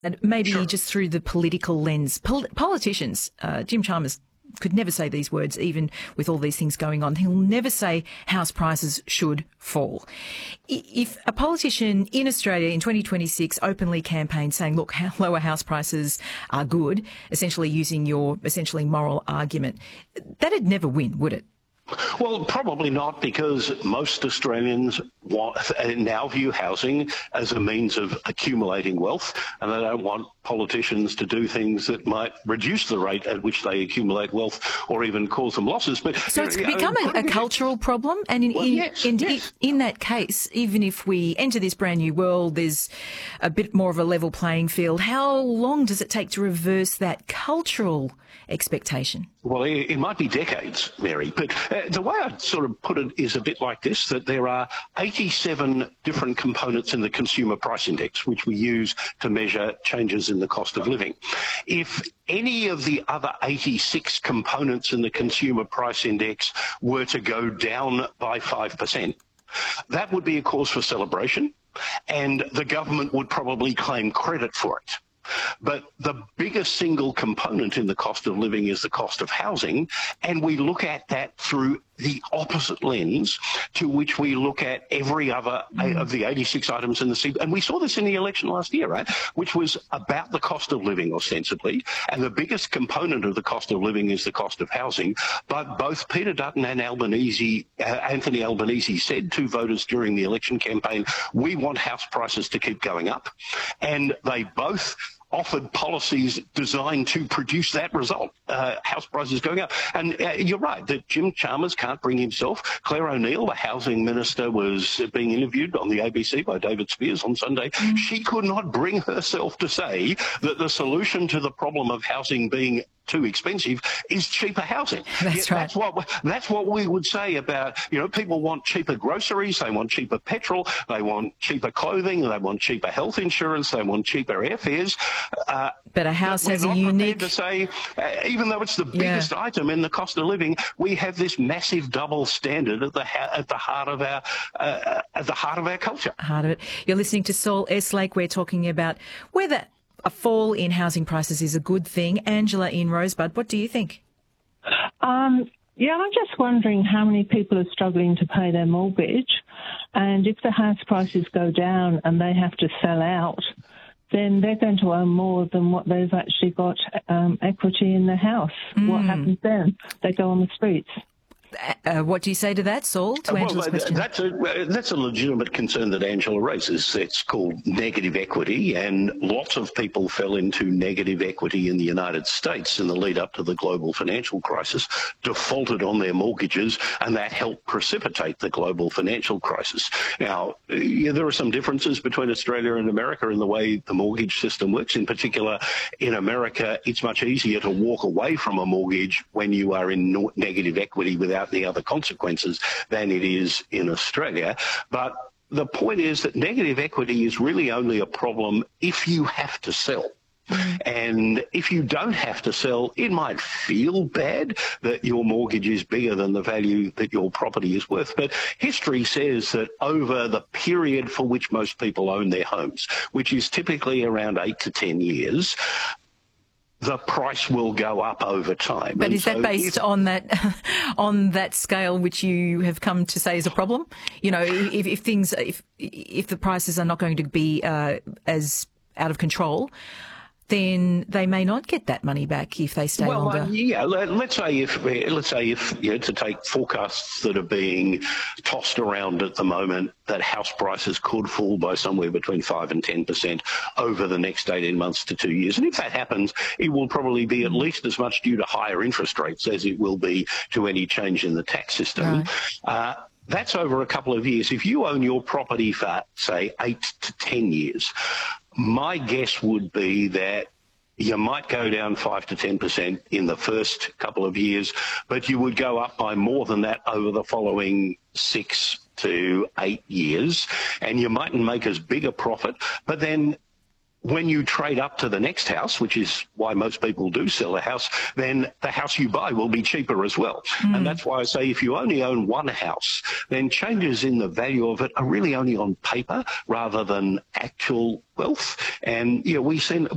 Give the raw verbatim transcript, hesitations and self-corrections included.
And maybe Sure. just through the political lens. Pol- politicians, uh, Jim Chalmers could never say these words, even with all these things going on. He'll never say house prices should fall. I- If a politician in Australia in twenty twenty-six openly campaigned saying, look, how lower house prices are good, essentially using your essentially moral argument, that'd never win, would it? Well, probably not, because most Australians want, now view housing as a means of accumulating wealth, and they don't want politicians to do things that might reduce the rate at which they accumulate wealth or even cause them losses. But So it's you know, become a, a cultural problem, and in, Well, in, yes, in, yes. in that case, even if we enter this brand new world, there's a bit more of a level playing field. How long does it take to reverse that cultural expectation? Well, it, it might be decades, Mary, but uh, the way I sort of put it is a bit like this, that there are eighty-seven different components in the Consumer Price Index, which we use to measure changes in the cost of living. If any of the other eighty-six components in the Consumer Price Index were to go down by five percent, that would be a cause for celebration, and the government would probably claim credit for it. But the biggest single component in the cost of living is the cost of housing, and we look at that through the opposite lens to which we look at every other mm. of the eighty-six items in the C. And we saw this in the election last year, right, which was about the cost of living ostensibly, and the biggest component of the cost of living is the cost of housing. But both Peter Dutton and Albanese, uh, Anthony Albanese said to voters during the election campaign, we want house prices to keep going up. And they both offered policies designed to produce that result, uh, house prices going up. And uh, you're right that Jim Chalmers can't bring himself. Claire O'Neill, the housing minister, was being interviewed on the A B C by David Spears on Sunday. Mm. She could not bring herself to say that the solution to the problem of housing being too expensive is cheaper housing. That's yeah, right. That's what, that's what we would say about, you know, people want cheaper groceries, they want cheaper petrol, they want cheaper clothing, they want cheaper health insurance, they want cheaper airfares. Uh, but a house has a not unique... to say, uh, even though it's the biggest yeah. item in the cost of living, we have this massive double standard at the ha- at the heart of our uh, at the heart of our culture. Heart of it. You're listening to Saul Eslake. We're talking about whether a fall in housing prices is a good thing. Angela in Rosebud, what do you think? Um, yeah, I'm just wondering how many people are struggling to pay their mortgage, and if the house prices go down and they have to sell out, then they're going to own more than what they've actually got um, equity in their house. Mm. What happens then? They go on the streets. Uh, what do you say to that, Saul, to well, Angela's question? That's a, that's a legitimate concern that Angela raises. It's called negative equity, and lots of people fell into negative equity in the United States in the lead up to the global financial crisis, defaulted on their mortgages, and that helped precipitate the global financial crisis. Now, yeah, there are some differences between Australia and America in the way the mortgage system works. In particular, in America, it's much easier to walk away from a mortgage when you are in no- negative equity without the other consequences than it is in Australia. But the point is that negative equity is really only a problem if you have to sell. And if you don't have to sell, it might feel bad that your mortgage is bigger than the value that your property is worth. But history says that over the period for which most people own their homes, which is typically around eight to ten years, the price will go up over time. But and is that so based if, on that on that scale which you have come to say is a problem? You know, if, if things, if if the prices are not going to be uh, as out of control, then they may not get that money back if they stay well, longer. Uh, yeah, let, let's say if let's say if you know, to take forecasts that are being tossed around at the moment, that house prices could fall by somewhere between five and ten percent over the next eighteen months to two years, and if that happens, it will probably be at least as much due to higher interest rates as it will be to any change in the tax system. Right. Uh, That's over a couple of years. If you own your property for, say, eight to ten years, my guess would be that you might go down five to ten percent in the first couple of years, but you would go up by more than that over the following six to eight years, and you mightn't make as big a profit, but then when you trade up to the next house, which is why most people do sell a house, then the house you buy will be cheaper as well. Mm. And that's why I say if you only own one house, then changes in the value of it are really only on paper rather than actual wealth. And, you know, we send